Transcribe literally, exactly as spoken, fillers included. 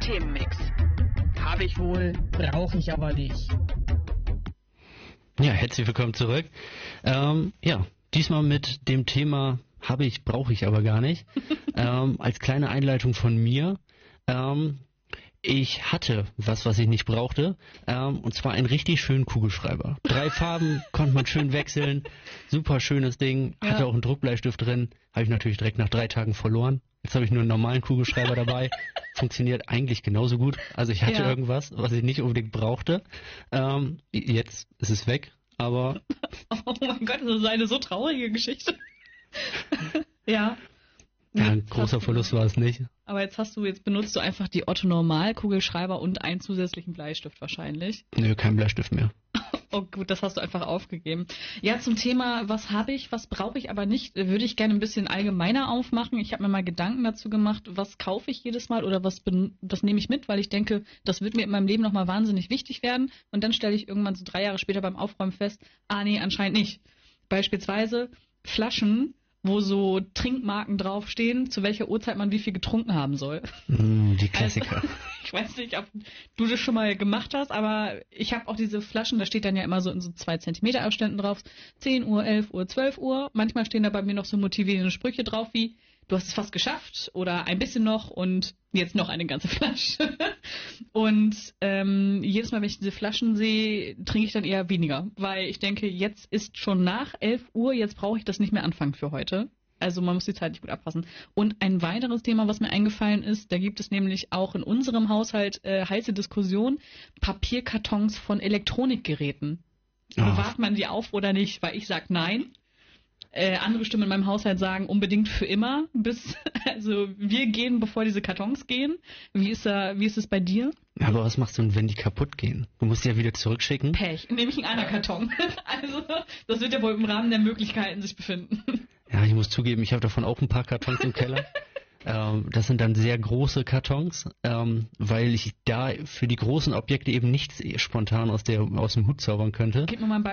Themenmix. Habe ich wohl, brauche ich aber nicht. Ja, herzlich willkommen zurück. Ähm, ja, diesmal mit dem Thema habe ich, brauche ich aber gar nicht. ähm, als kleine Einleitung von mir. Ähm, ich hatte was, was ich nicht brauchte, ähm, und zwar einen richtig schönen Kugelschreiber. Drei Farben, konnte man schön wechseln, super schönes Ding, hatte Ja. auch einen Druckbleistift drin, habe ich natürlich direkt nach drei Tagen verloren. Jetzt habe ich nur einen normalen Kugelschreiber dabei, funktioniert eigentlich genauso gut. Also ich hatte Ja. irgendwas, was ich nicht unbedingt brauchte. Ähm, jetzt ist es weg, aber Oh mein Gott, das ist eine so traurige Geschichte. ja. ja, ein Jetzt großer hast du- Verlust war es nicht. Aber jetzt hast du, jetzt benutzt du einfach die Otto Normal Kugelschreiber und einen zusätzlichen Bleistift wahrscheinlich. Nö, kein Bleistift mehr. Oh gut, das hast du einfach aufgegeben. Ja, zum Thema, was habe ich, was brauche ich aber nicht, würde ich gerne ein bisschen allgemeiner aufmachen. Ich habe mir mal Gedanken dazu gemacht, was kaufe ich jedes Mal oder was, ben- was nehme ich mit, weil ich denke, das wird mir in meinem Leben nochmal wahnsinnig wichtig werden. Und dann stelle ich irgendwann so drei Jahre später beim Aufräumen fest, ah nee, anscheinend nicht. Beispielsweise Flaschen, wo so Trinkmarken draufstehen, zu welcher Uhrzeit man wie viel getrunken haben soll. Mm, die Klassiker. Also, ich weiß nicht, ob du das schon mal gemacht hast, aber ich habe auch diese Flaschen, da steht dann ja immer so in so zwei Zentimeter Abständen drauf, zehn Uhr, elf Uhr, zwölf Uhr. Manchmal stehen da bei mir noch so motivierende Sprüche drauf wie, du hast es fast geschafft oder ein bisschen noch und jetzt noch eine ganze Flasche. Und ähm, jedes Mal, wenn ich diese Flaschen sehe, trinke ich dann eher weniger, weil ich denke, jetzt ist schon nach elf Uhr, jetzt brauche ich das nicht mehr anfangen für heute. Also man muss die Zeit nicht gut abpassen. Und ein weiteres Thema, was mir eingefallen ist, da gibt es nämlich auch in unserem Haushalt äh, heiße Diskussion, Papierkartons von Elektronikgeräten. Ach. Bewahrt man die auf oder nicht? Weil ich sag nein. Äh, andere Stimmen in meinem Haushalt sagen unbedingt für immer, bis also wir gehen, bevor diese Kartons gehen. Wie ist da, wie ist es bei dir? Aber was machst du denn, wenn die kaputt gehen? Du musst die ja wieder zurückschicken. Pech, nämlich ein anderer Karton. Also das wird ja wohl im Rahmen der Möglichkeiten sich befinden. Ja, ich muss zugeben, ich habe davon auch ein paar Kartons im Keller. Ähm, das sind dann sehr große Kartons, ähm, weil ich da für die großen Objekte eben nichts spontan aus der aus dem Hut zaubern könnte. Gib mir mal ein